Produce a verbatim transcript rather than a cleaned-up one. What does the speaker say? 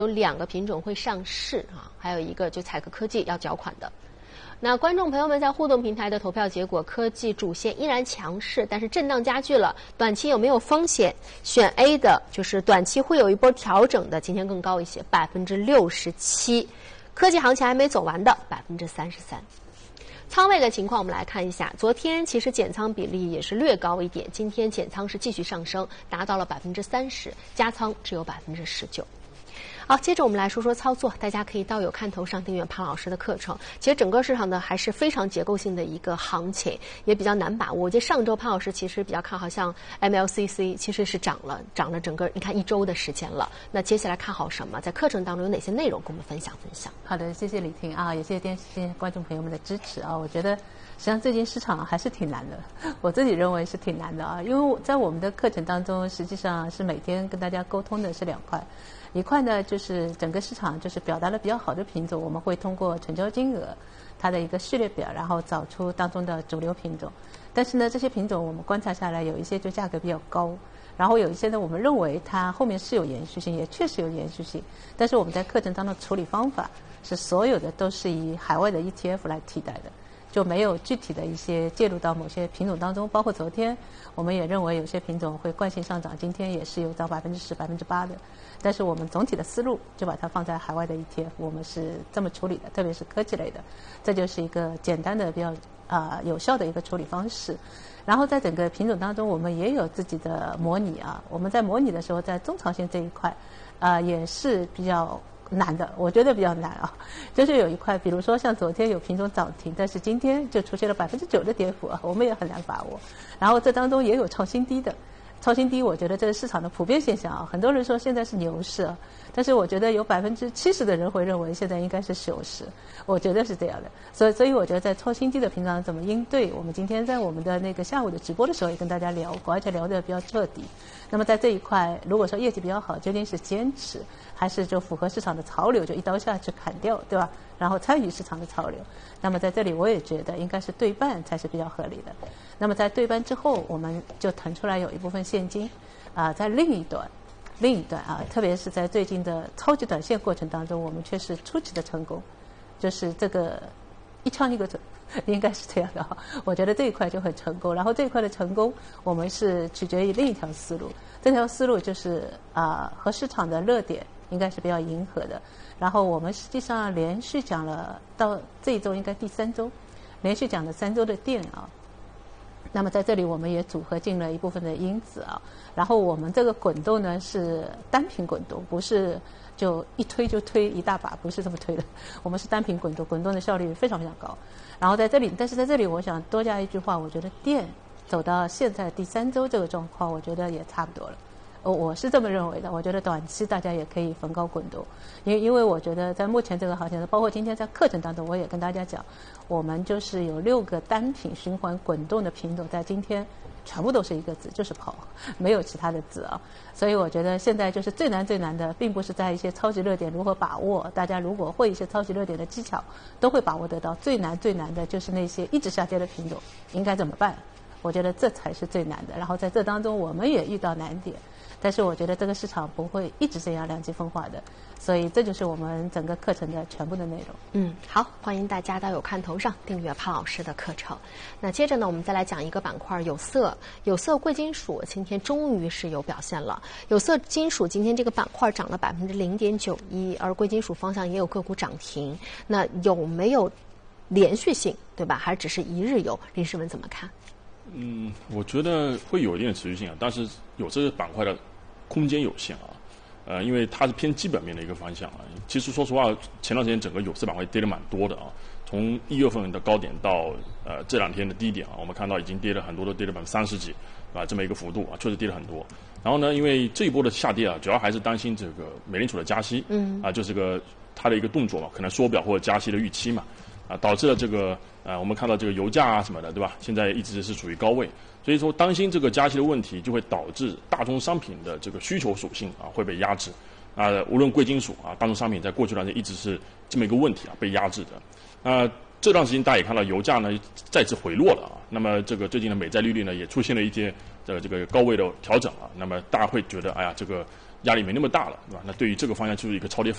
有两个品种会上市啊，还有一个就采科科技要缴款的。那观众朋友们在互动平台的投票结果，科技主线依然强势，但是震荡加剧了。短期有没有风险？选 A 的就是短期会有一波调整的，今天更高一些，百分之六十七。科技行情还没走完的，百分之三十三。仓位的情况我们来看一下，昨天其实减仓比例也是略高一点，今天减仓是继续上升，达到了百分之三十，加仓只有百分之十九。好，接着我们来说说操作，大家可以到有看头上订阅潘老师的课程。其实整个市场呢还是非常结构性的一个行情，也比较难把握。我记得上周潘老师其实比较看好像 M L C C 其实是涨了，涨了整个你看一周的时间了。那接下来看好什么？在课程当中有哪些内容跟我们分享分享？ 好的，谢谢李婷啊，也谢谢电视线观众朋友们的支持啊。我觉得实际上最近市场还是挺难的，我自己认为是挺难的啊，因为在我们的课程当中，实际上是每天跟大家沟通的是两块。一块呢，就是整个市场就是表达的比较好的品种，我们会通过成交金额它的一个序列表，然后找出当中的主流品种。但是呢，这些品种我们观察下来，有一些就价格比较高，然后有一些呢，我们认为它后面是有延续性，也确实有延续性。但是我们在课程当中处理方法是所有的都是以海外的 E T F 来替代的，就没有具体的一些介入到某些品种当中。包括昨天我们也认为有些品种会惯性上涨，今天也是有涨百分之十、百分之八的。但是我们总体的思路就把它放在海外的 E T F， 我们是这么处理的，特别是科技类的，这就是一个简单的比较啊、呃、有效的一个处理方式。然后在整个品种当中，我们也有自己的模拟啊。我们在模拟的时候，在中长线这一块啊、呃、也是比较难的，我觉得比较难啊。就是有一块，比如说像昨天有品种涨停，但是今天就出现了百分之九的跌幅啊，我们也很难把握。然后这当中也有创新低的。创新低，我觉得这是市场的普遍现象啊。很多人说现在是牛市啊，但是我觉得有百分之七十的人会认为现在应该是熊市，我觉得是这样的。所以，所以我觉得在创新低的平常怎么应对，我们今天在我们的那个下午的直播的时候也跟大家聊过，而且聊得比较彻底。那么在这一块，如果说业绩比较好，究竟是坚持还是就符合市场的潮流，就一刀下去砍掉，对吧？然后参与市场的潮流。那么在这里我也觉得应该是对半才是比较合理的。那么在对半之后，我们就腾出来有一部分现金，啊、呃，在另一端，另一端啊，特别是在最近的超级短线过程当中，我们却是出奇的成功，就是这个一枪一个准，应该是这样的哈。我觉得这一块就很成功，然后这一块的成功，我们是取决于另一条思路，这条思路就是啊、呃、和市场的热点应该是比较迎合的。然后我们实际上连续讲了到这一周应该第三周，连续讲了三周的电啊。那么在这里我们也组合进了一部分的因子啊，然后我们这个滚动呢是单品滚动，不是就一推就推一大把，不是这么推的，我们是单品滚动，滚动的效率非常非常高。然后在这里，但是在这里我想多加一句话，我觉得电走到现在第三周这个状况，我觉得也差不多了。我我是这么认为的，我觉得短期大家也可以逢高滚动，因为因为我觉得在目前这个行情，包括今天在课程当中，我也跟大家讲，我们就是有六个单品循环滚动的品种，在今天全部都是一个字，就是跑，没有其他的字啊。所以我觉得现在就是最难最难的，并不是在一些超级热点如何把握，大家如果会一些超级热点的技巧，都会把握得到。最难最难的就是那些一直下跌的品种，应该怎么办？我觉得这才是最难的。然后在这当中，我们也遇到难点。但是我觉得这个市场不会一直这样两极分化的，所以这就是我们整个课程的全部的内容。 嗯，好，欢迎大家到有看头上订阅潘老师的课程。那接着呢，我们再来讲一个板块，有色。有色贵金属今天终于是有表现了。有色金属今天这个板块涨了百分之零点九一，而贵金属方向也有个股涨停。那有没有连续性，对吧？还是只是一日游？林世文怎么看？ 嗯，我觉得会有一定的持续性啊，但是有这个板块的空间有限啊，呃，因为它是偏基本面的一个方向啊。其实说实话，前段时间整个有色板块跌得蛮多的啊，从一月份的高点到呃这两天的低点啊，我们看到已经跌了很多，都跌了百分之三十几啊，这么一个幅度啊，确实跌了很多。然后呢，因为这一波的下跌啊，主要还是担心这个美联储的加息，嗯，啊，就是个它的一个动作嘛，可能缩表或者加息的预期嘛，啊，导致了这个呃我们看到这个油价啊什么的，对吧？现在一直是处于高位。所以说，担心这个加息的问题，就会导致大宗商品的这个需求属性啊会被压制。啊，无论贵金属啊、大宗商品，在过去段时间一直是这么一个问题啊，被压制的。啊，这段时间大家也看到油价呢再次回落了啊。那么这个最近的美债利率呢也出现了一些的这个高位的调整啊。那么大家会觉得，哎呀，这个压力没那么大了，对吧？那对于这个方向就是一个超跌。